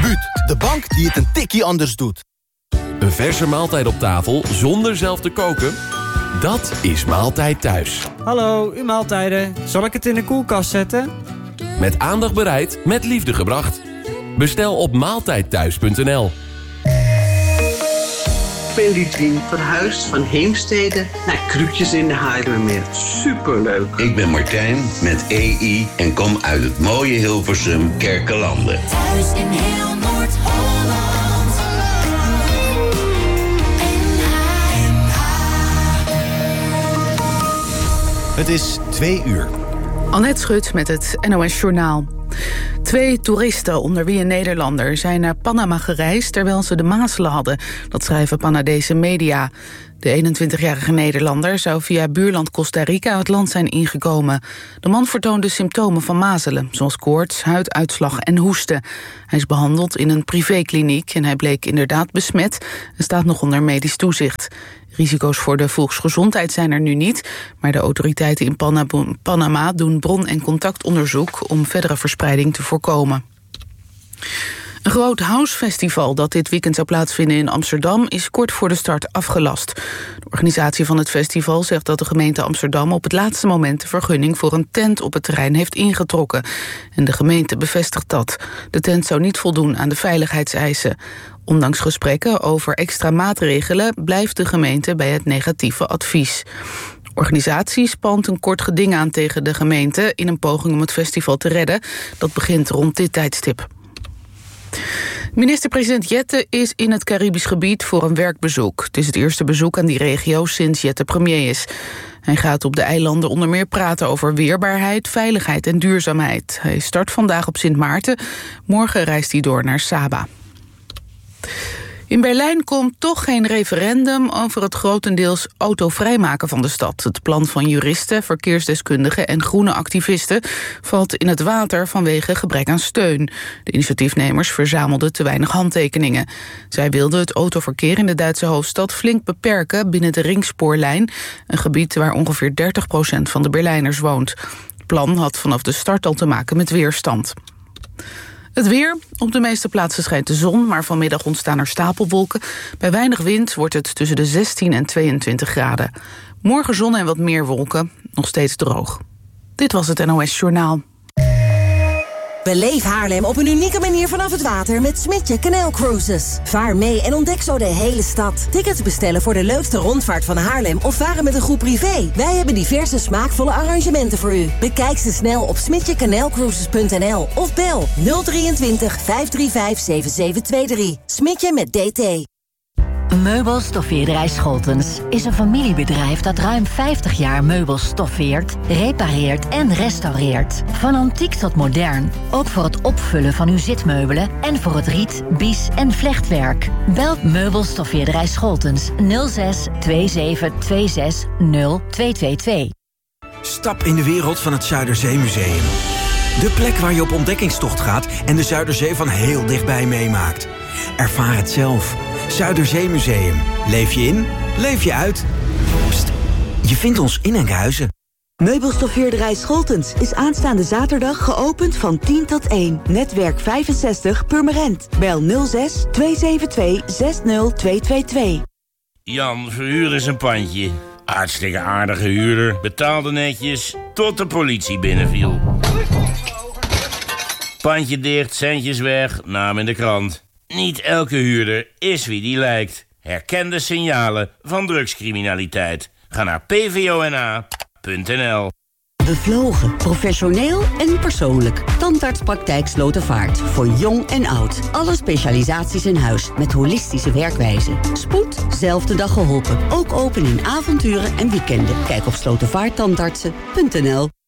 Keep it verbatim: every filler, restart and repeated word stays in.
Ruud, de bank die het een tikkie anders doet. Een verse maaltijd op tafel zonder zelf te koken? Dat is Maaltijd Thuis. Hallo, uw maaltijden. Zal ik het in de koelkast zetten? Met aandacht bereid, met liefde gebracht. Bestel op maaltijdthuis punt n l. Ik ben Lidwien, verhuisd van Heemstede naar Krukjes in de Haarlemmermeer. Superleuk. Ik ben Martijn met E I en kom uit het mooie Hilversum Kerkelanden. Thuis in heel Noord-Holland. Het is twee uur. Annette Schut met het N O S Journaal. Twee toeristen, onder wie een Nederlander, zijn naar Panama gereisd terwijl ze de mazelen hadden. Dat schrijven Panamese media. De eenentwintigjarige Nederlander zou via buurland Costa Rica het land zijn ingekomen. De man vertoonde symptomen van mazelen, zoals koorts, huiduitslag en hoesten. Hij is behandeld in een privékliniek en hij bleek inderdaad besmet en staat nog onder medisch toezicht. Risico's voor de volksgezondheid zijn er nu niet, maar de autoriteiten in Panama doen bron- en contactonderzoek om verdere verspreiding te voorkomen. Een groot housefestival dat dit weekend zou plaatsvinden in Amsterdam is kort voor de start afgelast. De organisatie van het festival zegt dat de gemeente Amsterdam op het laatste moment de vergunning voor een tent op het terrein heeft ingetrokken. En de gemeente bevestigt dat. De tent zou niet voldoen aan de veiligheidseisen. Ondanks gesprekken over extra maatregelen blijft de gemeente bij het negatieve advies. De organisatie spant een kort geding aan tegen de gemeente in een poging om het festival te redden. Dat begint rond dit tijdstip. Minister-president Jette is in het Caribisch gebied voor een werkbezoek. Het is het eerste bezoek aan die regio sinds Jette premier is. Hij gaat op de eilanden onder meer praten over weerbaarheid, veiligheid en duurzaamheid. Hij start vandaag op Sint Maarten. Morgen reist hij door naar Saba. In Berlijn komt toch geen referendum over het grotendeels autovrij maken van de stad. Het plan van juristen, verkeersdeskundigen en groene activisten valt in het water vanwege gebrek aan steun. De initiatiefnemers verzamelden te weinig handtekeningen. Zij wilden het autoverkeer in de Duitse hoofdstad flink beperken binnen de ringspoorlijn, een gebied waar ongeveer dertig procent van de Berlijners woont. Het plan had vanaf de start al te maken met weerstand. Het weer. Op de meeste plaatsen schijnt de zon, maar vanmiddag ontstaan er stapelwolken. Bij weinig wind wordt het tussen de zestien en tweeëntwintig graden. Morgen zon en wat meer wolken, nog steeds droog. Dit was het N O S Journaal. Beleef Haarlem op een unieke manier vanaf het water met Smintje Canal Cruises. Vaar mee en ontdek zo de hele stad. Tickets bestellen voor de leukste rondvaart van Haarlem of varen met een groep privé. Wij hebben diverse smaakvolle arrangementen voor u. Bekijk ze snel op smintje canal cruises punt n l of bel nul drieëntwintig vijf drie vijf zeven zeven twee drie. Smintje met D T. Meubelstoffeerderij Scholtens is een familiebedrijf dat ruim vijftig jaar meubels stoffeert, repareert en restaureert. Van antiek tot modern, ook voor het opvullen van uw zitmeubelen en voor het riet, bies en vlechtwerk. Bel Meubelstoffeerderij Scholtens nul zes twee zeven twee zes nul twee twee twee. Stap in de wereld van het Zuiderzeemuseum. De plek waar je op ontdekkingstocht gaat en de Zuiderzee van heel dichtbij meemaakt. Ervaar het zelf. Zuiderzeemuseum. Leef je in, leef je uit. Pst, je vindt ons in Enkhuizen. Meubelstoffeerderij Scholtens is aanstaande zaterdag geopend van tien tot één. Netwerk vijfenzestig Purmerend. Bel nul zes twee zeven twee zes nul twee twee twee. Jan, verhuur eens een pandje. Hartstikke aardige huurder. Betaalde netjes tot de politie binnenviel. Pandje dicht, centjes weg, naam in de krant. Niet elke huurder is wie die lijkt. Herken de signalen van drugscriminaliteit. Ga naar p v o n a punt n l. Bevlogen, professioneel en persoonlijk. Tandartspraktijk Slotervaart. Voor jong en oud. Alle specialisaties in huis met holistische werkwijze. Spoed, zelfde dag geholpen. Ook open in avonturen en weekenden. Kijk op slotervaarttandartsen punt n l.